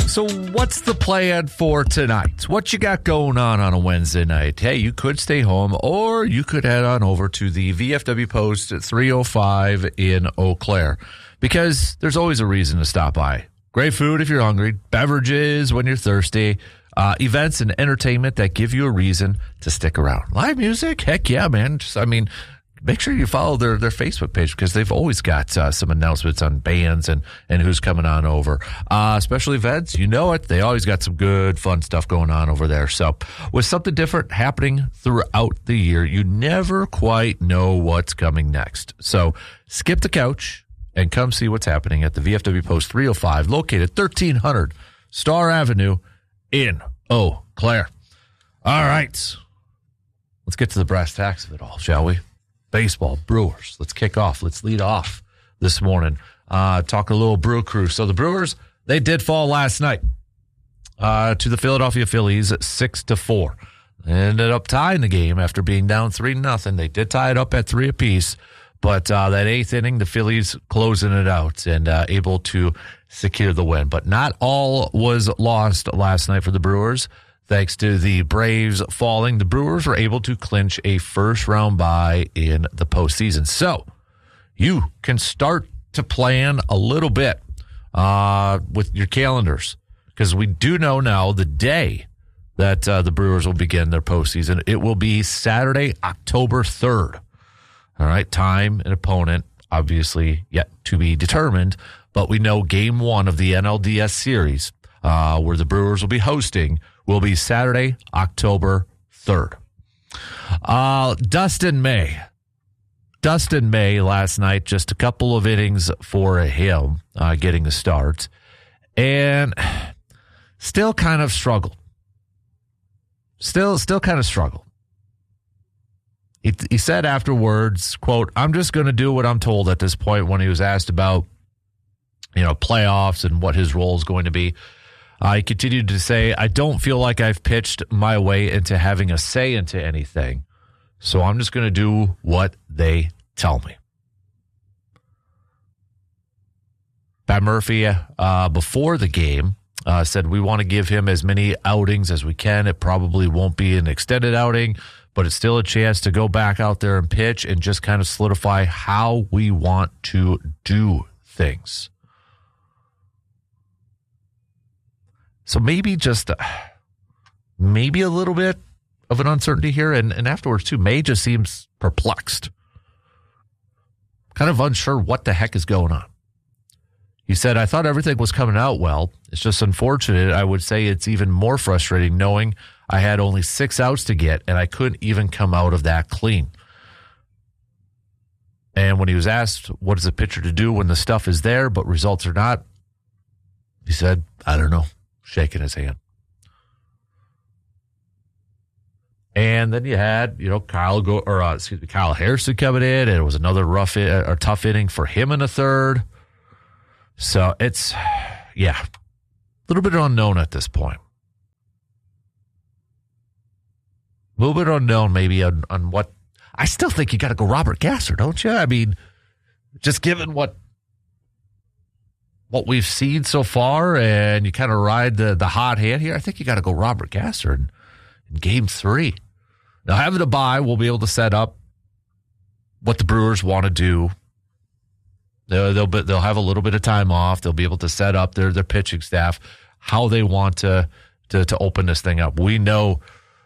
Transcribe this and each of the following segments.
So what's the plan for tonight? What you got going on a Wednesday night? Hey, you could stay home or you could head on over to the VFW Post at 305 in Eau Claire because there's always a reason to stop by. Great food if you're hungry, beverages when you're thirsty, events and entertainment that give you a reason to stick around. Live music? Heck yeah, man. Make sure you follow their Facebook page because they've always got some announcements on bands and who's coming on over. Special events, you know it. They always got some good, fun stuff going on over there. So with something different happening throughout the year, you never quite know what's coming next. So skip the couch and come see what's happening at the VFW Post 305, located 1300 Star Avenue in Eau Claire. All right. Let's get to the brass tacks of it all, shall we? Baseball, Brewers. Let's kick off. Let's lead off this morning. Talk a little Brew Crew. So the Brewers, they did fall last night to the Philadelphia Phillies at 6-4. They ended up tying the game after being down 3-0. They did tie it up at 3 apiece, but that eighth inning, the Phillies closing it out and able to secure the win. But not all was lost last night for the Brewers. Thanks to the Braves falling, the Brewers were able to clinch a first-round bye in the postseason. So you can start to plan a little bit with your calendars because we do know now the day that the Brewers will begin their postseason. It will be Saturday, October 3rd. All right, time and opponent obviously yet to be determined, but we know Game 1 of the NLDS series where the Brewers will be hosting will be Saturday, October 3rd. Dustin May. Dustin May last night, just a couple of innings for him getting the start. And still kind of struggled. Still kind of struggled. He said afterwards, quote, "I'm just going to do what I'm told at this point," when he was asked about, playoffs and what his role is going to be. He continued to say, "I don't feel like I've pitched my way into having a say into anything, so I'm just going to do what they tell me." Pat Murphy, before the game, said, "We want to give him as many outings as we can. It probably won't be an extended outing, but it's still a chance to go back out there and pitch and just kind of solidify how we want to do things." So maybe just maybe a little bit of an uncertainty here. And afterwards, too, May just seems perplexed, kind of unsure what the heck is going on. He said, "I thought everything was coming out well. It's just unfortunate. I would say it's even more frustrating knowing I had only 6 outs to get, and I couldn't even come out of that clean." And when he was asked, what is a pitcher to do when the stuff is there but results are not, he said, "I don't know," shaking his hand. And then you had, Kyle Harrison coming in, and it was another tough inning for him in the third. So it's, a little bit unknown at this point. A little bit unknown maybe on what, I still think you got to go Robert Gasser, don't you? I mean, just given what we've seen so far, and you kind of ride the hot hand here, I think you got to go Robert Gasser in Game 3. Now, having a bye, we'll be able to set up what the Brewers want to do. They'll have a little bit of time off. They'll be able to set up their pitching staff, how they want to open this thing up. We know,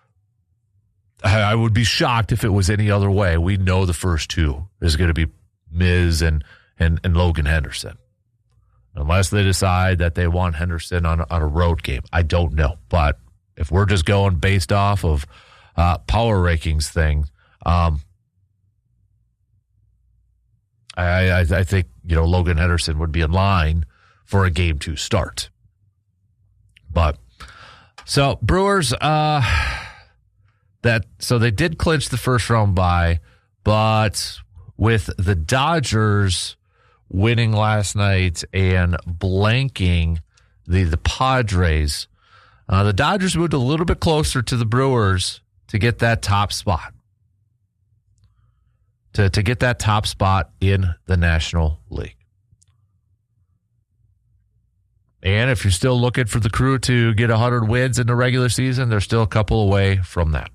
I would be shocked if it was any other way. We know the first two is going to be Miz and Logan Henderson. Unless they decide that they want Henderson on a road game. I don't know. But if we're just going based off of power rankings thing, I think, Logan Henderson would be in line for a Game 2 start. But, so Brewers, so they did clinch the first round bye, but with the Dodgers winning last night and blanking the Padres, the Dodgers moved a little bit closer to the Brewers to get that top spot. To get that top spot in the National League. And if you're still looking for the Crew to get 100 wins in the regular season, they're still a couple away from that.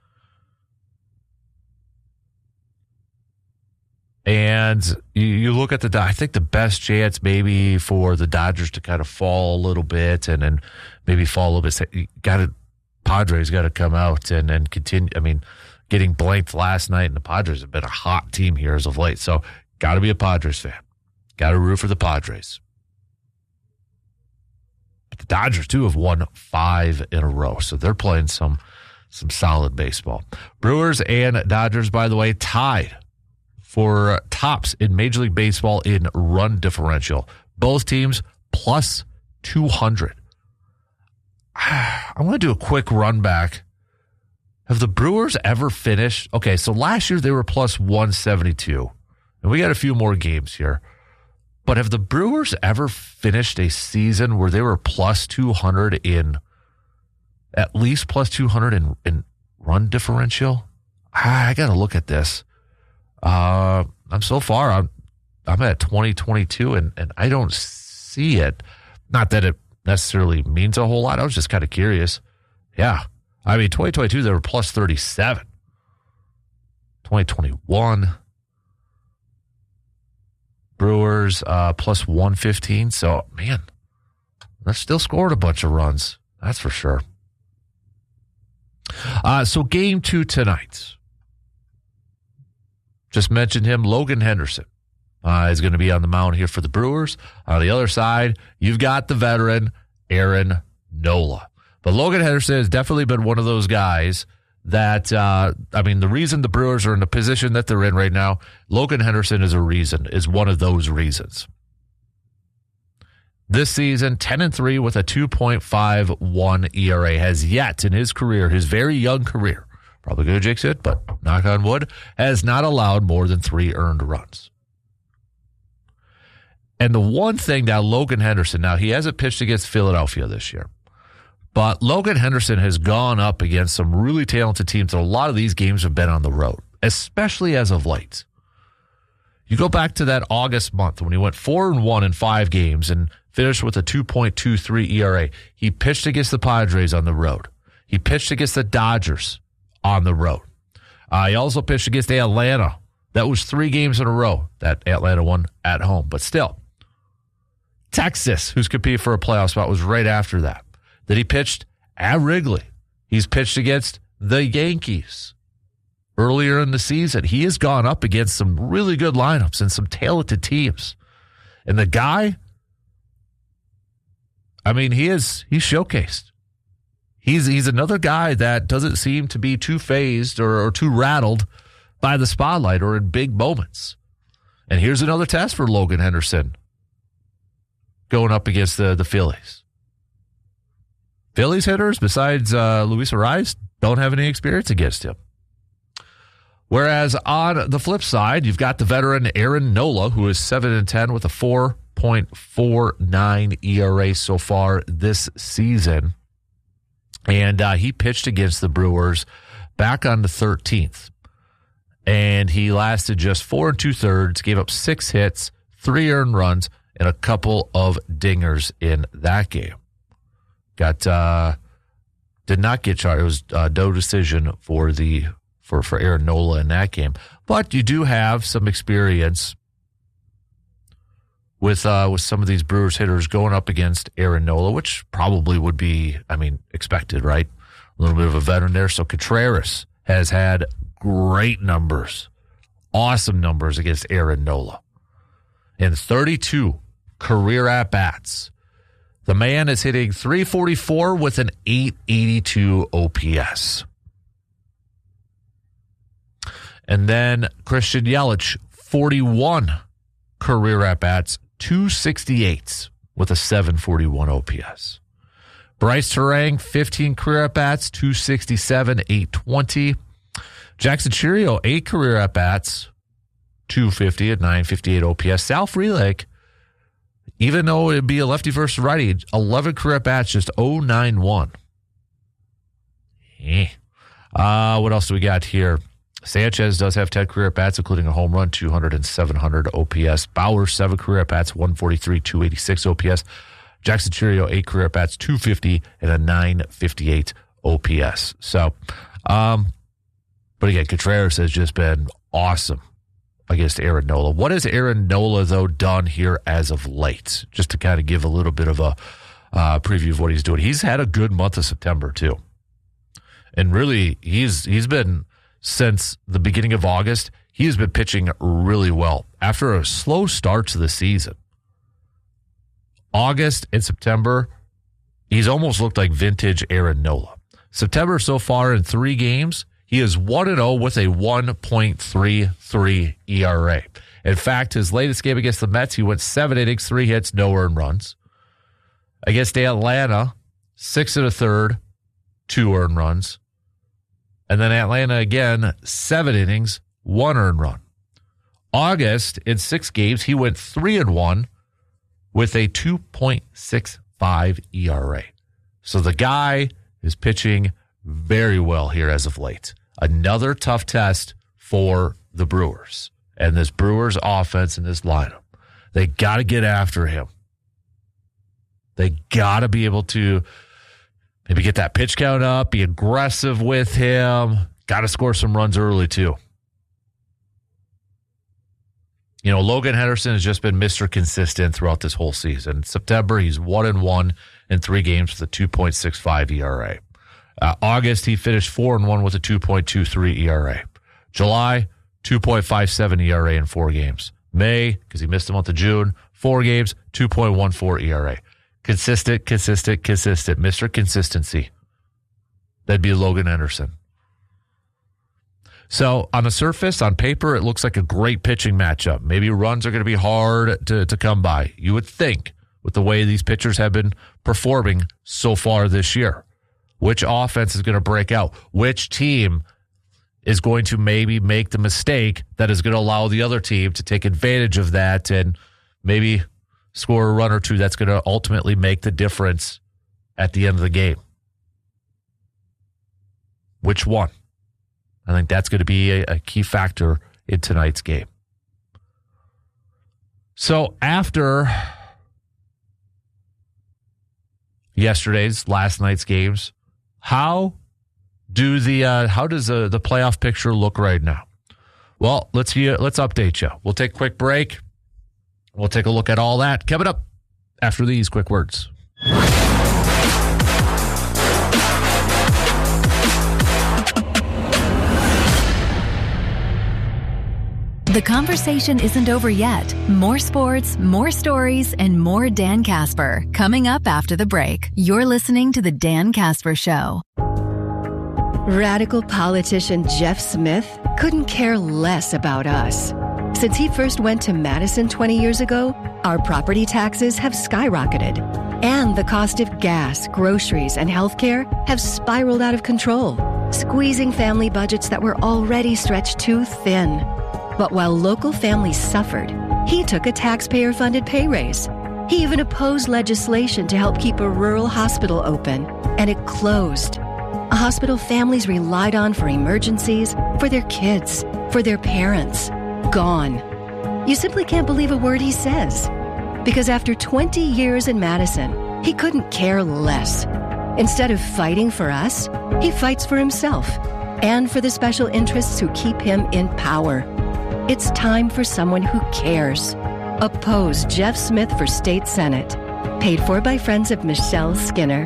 And you look at I think the best chance maybe for the Dodgers to kind of fall a little bit and then maybe fall a little bit. Padres got to come out and continue. I mean, getting blanked last night, and the Padres have been a hot team here as of late. So got to be a Padres fan. Got to root for the Padres. But the Dodgers, too, have won 5 in a row. So they're playing some solid baseball. Brewers and Dodgers, by the way, tied for tops in Major League Baseball in run differential. Both teams plus 200. I want to do a quick run back. Have the Brewers ever finished? Okay, so last year they were plus 172. And we got a few more games here. But have the Brewers ever finished a season where they were plus 200 at least plus 200 in run differential? I got to look at this. I'm at 2022 and I don't see it. Not that it necessarily means a whole lot. I was just kind of curious. Yeah. I mean, 2022, they were plus 37. 2021, Brewers plus 115. So, man, they're still scored a bunch of runs. That's for sure. So game 2 tonight. Just mentioned him, Logan Henderson is going to be on the mound here for the Brewers. On the other side, you've got the veteran, Aaron Nola. But Logan Henderson has definitely been one of those guys that, the reason the Brewers are in the position that they're in right now, Logan Henderson is one of those reasons. This season, 10-3 with a 2.51 ERA, has yet in his career, his very young career, probably going to jinx it, but knock on wood, has not allowed more than 3 earned runs. And the one thing now, Logan Henderson, now he hasn't pitched against Philadelphia this year, but Logan Henderson has gone up against some really talented teams, and a lot of these games have been on the road, especially as of late. You go back to that August month when he went 4-1 in 5 games and finished with a 2.23 ERA. He pitched against the Padres on the road. He pitched against the Dodgers on the road. He also pitched against Atlanta. That was 3 games in a row. That Atlanta won at home. But still, Texas, who's competing for a playoff spot, was right after that. Then he pitched at Wrigley. He's pitched against the Yankees earlier in the season. He has gone up against some really good lineups and some talented teams. And the guy, he's showcased. He's another guy that doesn't seem to be too phased or too rattled by the spotlight or in big moments. And here's another test for Logan Henderson going up against the Phillies. Phillies hitters, besides Luis Arraez, don't have any experience against him. Whereas on the flip side, you've got the veteran Aaron Nola, who is 7-10 with a 4.49 ERA so far this season. And he pitched against the Brewers back on the 13th. And he lasted just 4 2/3, gave up 6 hits, 3 earned runs, and a couple of dingers in that game. Did not get charged. It was no decision for Aaron Nola in that game. But you do have some experience with some of these Brewers hitters going up against Aaron Nola, which probably would be, expected, right? A little bit of a veteran there. So Contreras has had great numbers, awesome numbers against Aaron Nola. In 32 career at-bats, the man is hitting .344 with an .882 OPS. And then Christian Yelich, 41 career at-bats, 268 with a .741 OPS. Bryce Terang, 15 career at-bats, 267, .820. Jackson Chourio, 8 career at-bats, 250 at .958 OPS. Sal Frelick, even though it'd be a lefty versus righty, 11 career at-bats, just .091. What else do we got here? Sanchez does have 10 career at-bats, including a home run, 200 and 700 OPS. Bauer, 7 career at-bats, 143, 286 OPS. Jackson Chourio, 8 career at-bats, 250 and a 958 OPS. So, but again, Contreras has just been awesome against Aaron Nola. What has Aaron Nola, though, done here as of late? Just to kind of give a little bit of a preview of what he's doing. He's had a good month of September, too. And really, he's been, since the beginning of August, he has been pitching really well. After a slow start to the season, August and September, he's almost looked like vintage Aaron Nola. September so far in 3 games, he is 1-0 with a 1.33 ERA. In fact, his latest game against the Mets, he went 7 innings, 3 hits, no earned runs. Against Atlanta, 6 1/3, 2 earned runs. And then Atlanta again, 7 innings, 1 earned run. August, in 6 games, he went 3-1 with a 2.65 ERA. So the guy is pitching very well here as of late. Another tough test for the Brewers and this Brewers offense and this lineup. They got to get after him. They got to be able to maybe get that pitch count up, be aggressive with him. Got to score some runs early, too. You know, Logan Henderson has just been Mr. Consistent throughout this whole season. In September, he's 1-1 in 3 games with a 2.65 ERA. August, he finished 4-1 with a 2.23 ERA. July, 2.57 ERA in 4 games. May, because he missed the month of June, 4 games, 2.14 ERA. Consistent. Mr. Consistency. That'd be Logan Henderson. So on the surface, on paper, it looks like a great pitching matchup. Maybe runs are going to be hard to come by. You would think, with the way these pitchers have been performing so far this year. Which offense is going to break out? Which team is going to maybe make the mistake that is going to allow the other team to take advantage of that and maybe score a run or two that's going to ultimately make the difference at the end of the game? Which one? I think that's going to be a key factor in tonight's game. So after last night's games, how does the playoff picture look right now? Well, let's update you. We'll take a quick break. We'll take a look at all that coming up after these quick words. The conversation isn't over yet. More sports, more stories, and more Dan Casper coming up after the break. You're listening to The Dan Casper Show. Radical politician Jeff Smith couldn't care less about us. Since he first went to Madison 20 years ago, our property taxes have skyrocketed. And the cost of gas, groceries, and healthcare have spiraled out of control, squeezing family budgets that were already stretched too thin. But while local families suffered, he took a taxpayer-funded pay raise. He even opposed legislation to help keep a rural hospital open, and it closed. A hospital families relied on for emergencies, for their kids, for their parents. Gone. You simply can't believe a word he says. Because after 20 years in Madison, he couldn't care less. Instead of fighting for us, he fights for himself and for the special interests who keep him in power. It's time for someone who cares. Oppose Jeff Smith for State Senate. Paid for by friends of Michelle Skinner.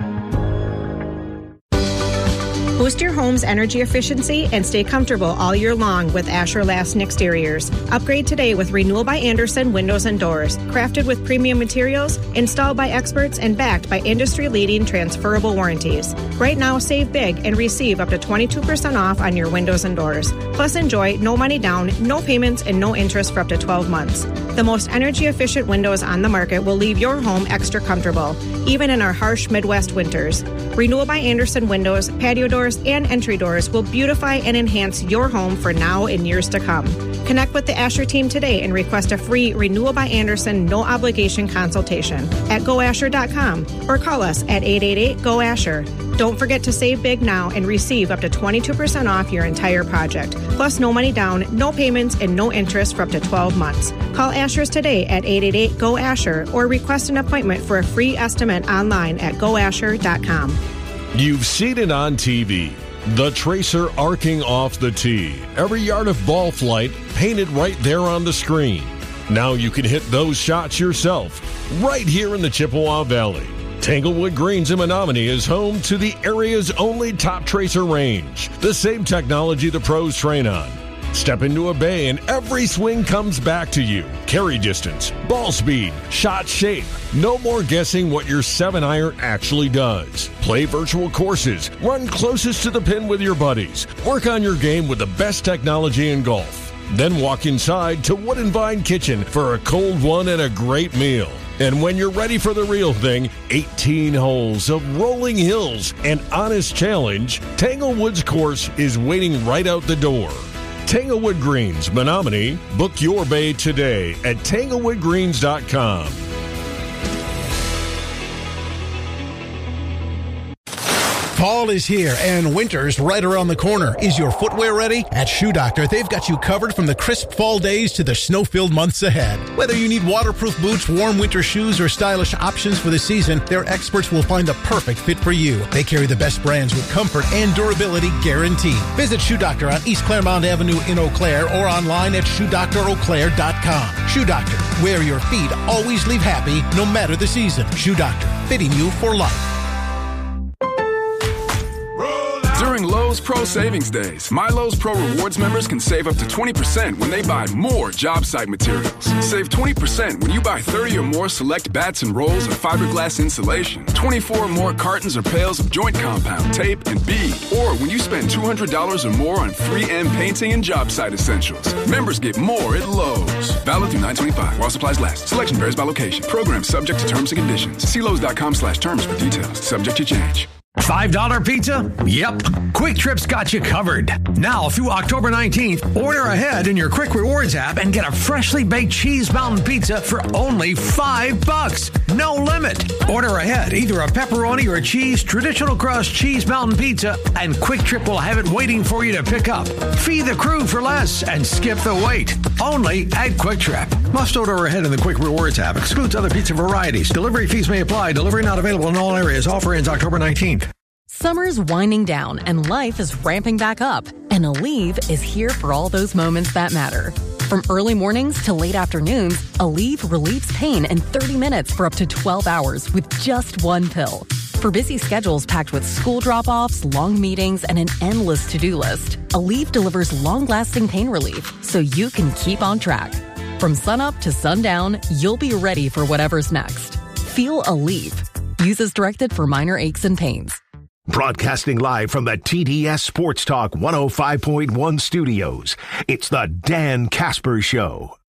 Boost your home's energy efficiency and stay comfortable all year long with Asher Lassen Exteriors. Upgrade today with Renewal by Andersen Windows and Doors. Crafted with premium materials, installed by experts, and backed by industry-leading transferable warranties. Right now, save big and receive up to 22% off on your windows and doors. Plus, enjoy no money down, no payments, and no interest for up to 12 months. The most energy-efficient windows on the market will leave your home extra comfortable, even in our harsh Midwest winters. Renewal by Andersen Windows, patio doors, and entry doors will beautify and enhance your home for now and years to come. Connect with the Asher team today and request a free Renewal by Andersen no-obligation consultation at goasher.com or call us at 888-GO-ASHER. Don't forget to save big now and receive up to 22% off your entire project. Plus, no money down, no payments, and no interest for up to 12 months. Call Asher's today at 888-GO-ASHER or request an appointment for a free estimate online at goasher.com. You've seen it on TV. The tracer arcing off the tee. Every yard of ball flight painted right there on the screen. Now you can hit those shots yourself right here in the Chippewa Valley. Tanglewood Greens in Menominee is home to the area's only top tracer range. The same technology the pros train on. Step into a bay and every swing comes back to you. Carry distance, ball speed, shot shape. No more guessing what your 7-iron actually does. Play virtual courses. Run closest to the pin with your buddies. Work on your game with the best technology in golf. Then walk inside to Wood and Vine Kitchen for a cold one and a great meal. And when you're ready for the real thing, 18 holes of rolling hills and honest challenge, Tanglewood's course is waiting right out the door. Tanglewood Greens, Menominee. Book your bay today at tanglewoodgreens.com. Fall is here and winter's right around the corner. Is your footwear ready? At Shoe Doctor, they've got you covered from the crisp fall days to the snow-filled months ahead. Whether you need waterproof boots, warm winter shoes, or stylish options for the season, their experts will find the perfect fit for you. They carry the best brands with comfort and durability guaranteed. Visit Shoe Doctor on East Claremont Avenue in Eau Claire or online at ShoeDoctorEauClaire.com. Shoe Doctor, where your feet always leave happy no matter the season. Shoe Doctor, fitting you for life. During Lowe's Pro Savings Days, My Lowe's Pro Rewards members can save up to 20% when they buy more job site materials. Save 20% when you buy 30 or more select bats and rolls of fiberglass insulation, 24 or more cartons or pails of joint compound, tape, and bead, or when you spend $200 or more on 3M painting and job site essentials. Members get more at Lowe's. Valid through 9/25 while supplies last. Selection varies by location. Program subject to terms and conditions. See Lowe's.com/terms for details. Subject to change. $5 pizza? Yep. Quick Trip's got you covered. Now through October 19th, order ahead in your Quick Rewards app and get a freshly baked Cheese Mountain Pizza for only $5. No limit. Order ahead, either a pepperoni or a cheese, traditional crust Cheese Mountain Pizza, and Quick Trip will have it waiting for you to pick up. Feed the crew for less and skip the wait. Only at Quick Trip. Must order ahead in the Quick Rewards app. Excludes other pizza varieties. Delivery fees may apply. Delivery not available in all areas. Offer ends October 19th. Summer's winding down and life is ramping back up. And Aleve is here for all those moments that matter. From early mornings to late afternoons, Aleve relieves pain in 30 minutes for up to 12 hours with just one pill. For busy schedules packed with school drop-offs, long meetings, and an endless to-do list, Aleve delivers long-lasting pain relief so you can keep on track. From sunup to sundown, you'll be ready for whatever's next. Feel Aleve. Use as directed for minor aches and pains. Broadcasting live from the TDS Sports Talk 105.1 studios, it's the Dan Casper Show.